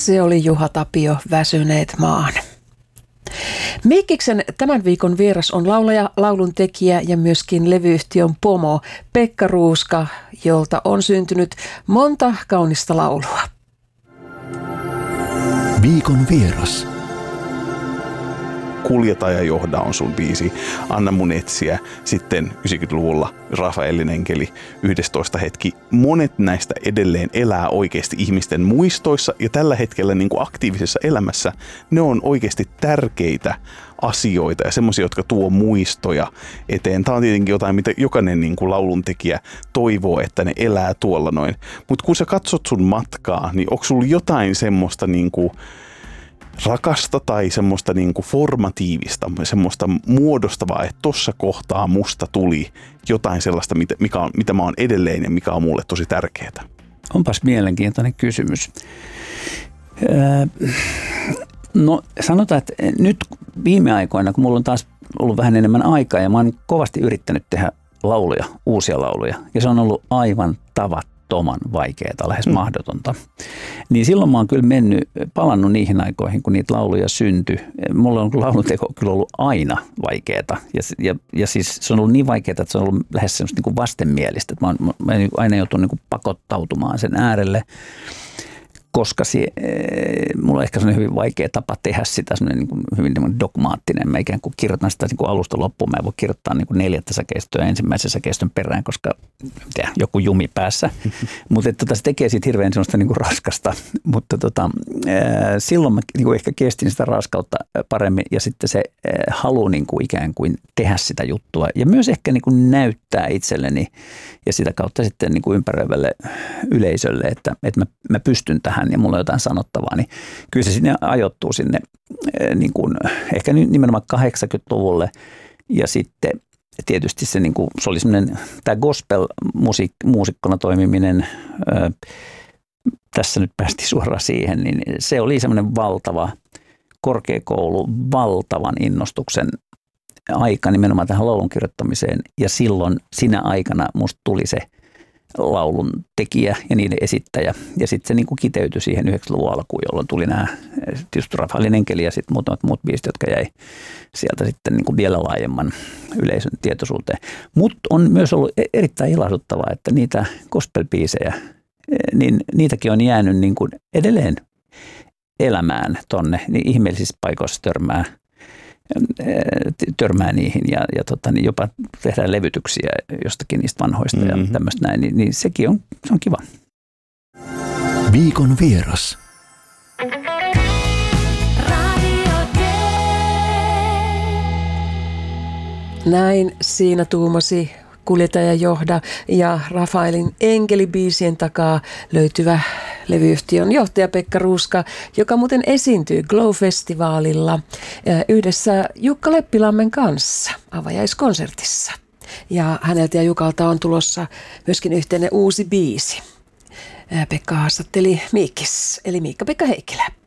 Se oli Juha Tapio, Väsyneet maan. Mikkiksen tämän viikon vieras on laulaja, lauluntekijä ja myöskin levyyhtiön pomo Pekka Ruuska, jolta on syntynyt monta kaunista laulua. Viikon vieras. Kuljeta ja johda on sun biisi. Anna mun etsiä. Sitten 90-luvulla Rafaelin enkeli, 11 hetki. Monet näistä edelleen elää oikeasti ihmisten muistoissa ja tällä hetkellä niin kuin aktiivisessa elämässä ne on oikeasti tärkeitä asioita ja semmoisia, jotka tuo muistoja eteen. Tämä on tietenkin jotain, mitä jokainen niin kuin lauluntekijä toivoo, että ne elää tuolla noin. Mutta kun sä katsot sun matkaa, niin onko sulla jotain semmoista niin kuin rakasta tai semmoista niinku formatiivista, semmoista muodostavaa, että tossa kohtaa musta tuli jotain sellaista, mitä mä oon edelleen ja mikä on mulle tosi tärkeää? Onpas mielenkiintoinen kysymys. No sanotaan, että nyt viime aikoina, kun mulla on taas ollut vähän enemmän aikaa ja mä oon kovasti yrittänyt tehdä lauluja, uusia lauluja ja se on ollut aivan tavattoman vaikeaa, lähes mahdotonta. Niin silloin mä oon kyllä palannut niihin aikoihin, kun niitä lauluja syntyi. Mulla on laulunteko kyllä ollut aina vaikeaa. Ja siis se on ollut niin vaikeaa, että se on ollut lähes semmoista niin kuin vastenmielistä. Mä oon aina joutunut niin kuin pakottautumaan sen äärelle, koska mulla on ehkä sellainen hyvin vaikea tapa tehdä sitä, sellainen niin kuin hyvin dogmaattinen. Mä ikään kuin kirjoitan sitä niin kuin alusta loppuun. Mä en voi kirjoittaa niin kuin 4. säkeistöä ensimmäisen säkeistön perään, koska joku jumi päässä. Mutta se tekee siitä hirveän sellaista niin kuin raskasta. Mutta silloin mä niin kuin ehkä kestin sitä raskautta paremmin ja sitten se halu niin kuin ikään kuin tehdä sitä juttua. Ja myös ehkä niin kuin näyttää itselleni ja sitä kautta sitten niin kuin ympäröivälle yleisölle, että mä pystyn tähän ja mulla on jotain sanottavaa, niin kyllä se sinne ajoittuu sinne niin kuin, ehkä nimenomaan 80-luvulle ja sitten tietysti se, niin kuin, se oli semmoinen, tämä gospel-muusikkona toimiminen, tässä nyt päästiin suoraan siihen, niin se oli semmoinen valtava korkeakoulu, valtavan innostuksen aika nimenomaan tähän laulun kirjoittamiseen ja silloin sinä aikana musta tuli se laulun tekijä ja niiden esittäjä. Ja sitten se niin kuin kiteytyi siihen 90-luvun alkuun, jolloin tuli nämä tietysti Rafaelin enkeli ja sitten muutamat muut biisit, jotka jäi sieltä sitten niin kuin vielä laajemman yleisön tietoisuuteen. Mutta on myös ollut erittäin ilahduttavaa, että niitä gospel-biisejä, niin niitäkin on jäänyt niin kuin edelleen elämään tonne, niin ihmeellisissä paikoissa törmää niihin ja niin jopa tehdään levytyksiä jostakin niistä vanhoista ja tämmöistä näin, niin sekin on kiva. Viikon vieras. Näin siinä tuumasi Kuljeta ja johda ja Rafaelin enkelibiisien takaa löytyvä levyyhtiön johtaja Pekka Ruuska, joka muuten esiintyy Glow-festivaalilla yhdessä Jukka Leppilammen kanssa avajaiskonsertissa. Ja häneltä ja Jukalta on tulossa myöskin yhteinen uusi biisi. Pekka haastatteli Miikkis, eli Miikka-Pekka Heikkilä.